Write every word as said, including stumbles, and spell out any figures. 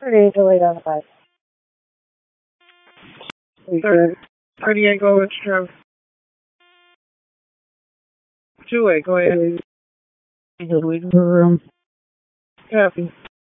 thirty-eight delayed on the five. thirty-eight, go with stroke. two eight, go ahead. Room. Copy.